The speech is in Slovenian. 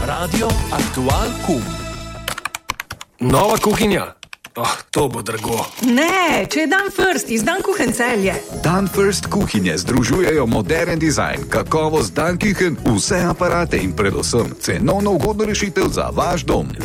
Radio Aktual Kum. Nova kuhinja? To bo drago. Ne, če je Dan First iz Dan Kuchen Celje. Dan First kuhinje združujejo modern dizajn, kakovost Dan Kuchen, vse aparate in predvsem cenovno ugodno rešitev za vaš dom.